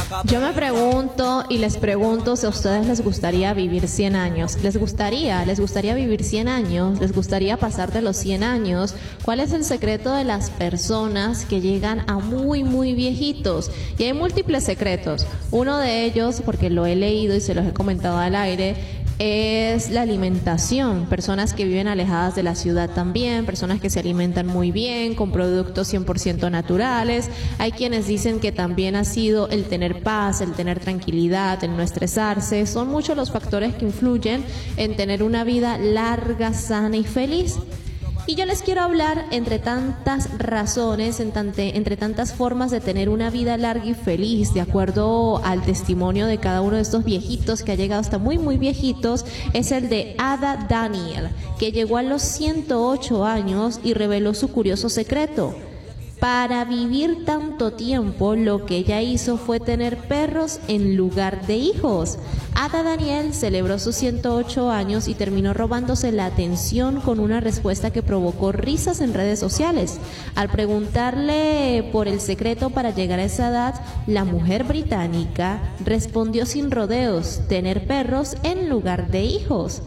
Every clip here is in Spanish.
Yo me pregunto y les pregunto si a ustedes les gustaría vivir 100 años. ¿Les gustaría? ¿Les gustaría vivir 100 años? ¿Les gustaría pasar de los 100 años? ¿Cuál es el secreto de las personas que llegan a muy, muy viejitos? Y hay múltiples secretos. Uno de ellos, porque lo he leído y se los he comentado al aire, es la alimentación. Personas que viven alejadas de la ciudad también, personas que se alimentan muy bien, con productos 100% naturales. Hay quienes dicen que también ha sido el tener paz, el tener tranquilidad, el no estresarse. Son muchos los factores que influyen en tener una vida larga, sana y feliz. Y yo les quiero hablar, entre tantas razones, entre tantas formas de tener una vida larga y feliz, de acuerdo al testimonio de cada uno de estos viejitos que ha llegado hasta muy, muy viejitos, es el de Ada Daniel, que llegó a los 108 años y reveló su curioso secreto. Para vivir tanto tiempo, lo que ella hizo fue tener perros en lugar de hijos. Ada Daniel celebró sus 108 años y terminó robándose la atención con una respuesta que provocó risas en redes sociales. Al preguntarle por el secreto para llegar a esa edad, la mujer británica respondió sin rodeos: tener perros en lugar de hijos.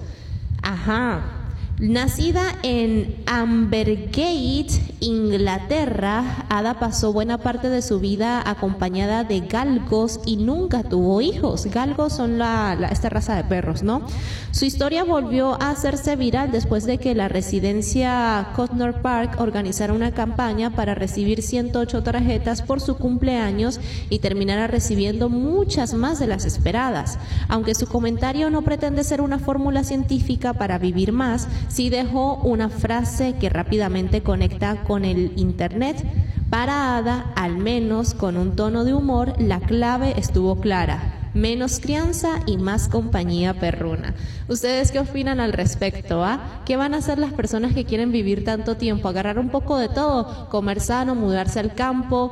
Ajá. Nacida en Ambergate, Inglaterra, Ada pasó buena parte de su vida acompañada de galgos y nunca tuvo hijos. Galgos son esta raza de perros, ¿no? Su historia volvió a hacerse viral después de que la residencia Cotnor Park organizara una campaña para recibir 108 tarjetas por su cumpleaños y terminara recibiendo muchas más de las esperadas. Aunque su comentario no pretende ser una fórmula científica para vivir más, sí dejó una frase que rápidamente conecta con el internet. Para Ada, al menos con un tono de humor, la clave estuvo clara: menos crianza y más compañía perruna. ¿Ustedes qué opinan al respecto? ¿Qué van a hacer las personas que quieren vivir tanto tiempo? ¿Agarrar un poco de todo? ¿Comer sano? ¿Mudarse al campo?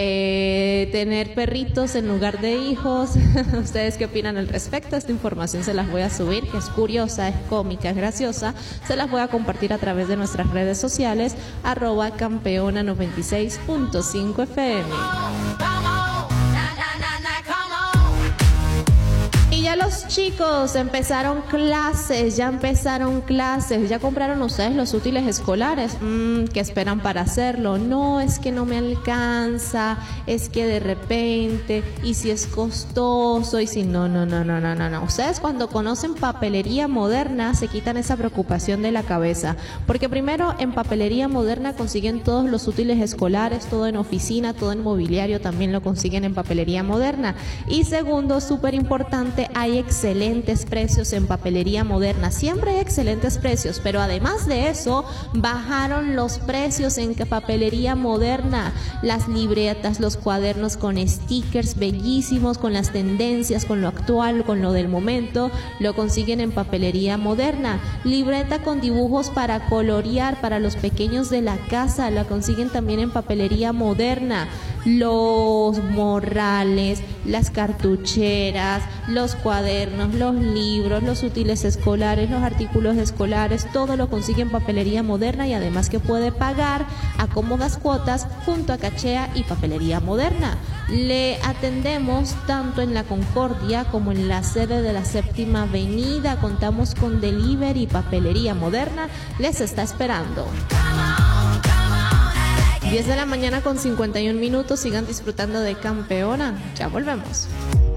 ¿Tener perritos en lugar de hijos? ¿Ustedes qué opinan al respecto? Esta información se las voy a subir, que es curiosa, es cómica, es graciosa. Se las voy a compartir a través de nuestras redes sociales, @campeona96.5 FM. Ya los chicos empezaron clases, ya compraron ustedes los útiles escolares. ¿Qué esperan para hacerlo? No, es que no me alcanza, es que de repente, y si es costoso, y si no. Ustedes cuando conocen Papelería Moderna se quitan esa preocupación de la cabeza, porque primero en Papelería Moderna consiguen todos los útiles escolares, todo en oficina, todo en mobiliario, también lo consiguen en Papelería Moderna. Y segundo, súper importante, hay excelentes precios en Papelería Moderna. Siempre hay excelentes precios, pero además de eso, bajaron los precios en Papelería Moderna. Las libretas, los cuadernos con stickers bellísimos, con las tendencias, con lo actual, con lo del momento, lo consiguen en Papelería Moderna. Libreta con dibujos para colorear para los pequeños de la casa, la consiguen también en Papelería Moderna. Los morrales, las cartucheras, los cuadernos, los libros, los útiles escolares, los artículos escolares, todo lo consigue en Papelería Moderna, y además que puede pagar a cómodas cuotas junto a Cachea y Papelería Moderna. Le atendemos tanto en La Concordia como en la sede de la Séptima Avenida. Contamos con delivery. Papelería Moderna les está esperando. 10 de la mañana con 51 minutos. Sigan disfrutando de Campeona. Ya volvemos.